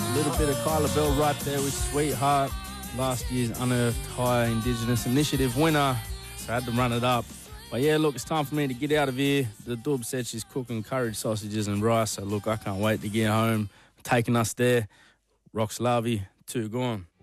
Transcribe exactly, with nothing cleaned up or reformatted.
A little bit of Kyla Bell right there with Sweetheart, last year's Unearthed High Indigenous Initiative winner. So I had to run it up. But yeah, look, it's time for me to get out of here. The Dub said she's cooking curried sausages and rice. So look, I can't wait to get home. Taking us there. Rox Lavi, two gone.